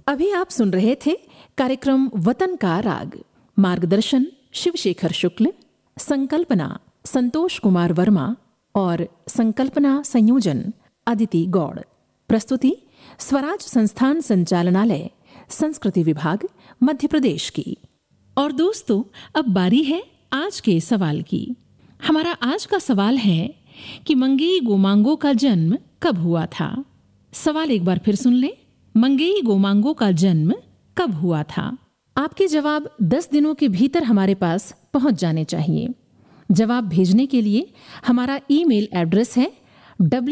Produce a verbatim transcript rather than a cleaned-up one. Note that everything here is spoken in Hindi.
अभी आप सुन रहे थे कार्यक्रम वतन का राग। मार्गदर्शन शिवशेखर शुक्ल, संकल्पना संतोष कुमार वर्मा और संकल्पना संयोजन अदिति गौड़। प्रस्तुति स्वराज संस्थान संचालनालय, संस्कृति विभाग, मध्य प्रदेश की। और दोस्तों, अब बारी है आज के सवाल की। हमारा आज का सवाल है कि मंगेई गोमांगो का जन्म कब हुआ था। सवाल एक बार फिर सुन लें। मंगेई गोमांगो का जन्म कब हुआ था? आपके जवाब दस दिनों के भीतर हमारे पास पहुंच जाने चाहिए। जवाब भेजने के लिए हमारा ईमेल एड्रेस है डब्ल्यू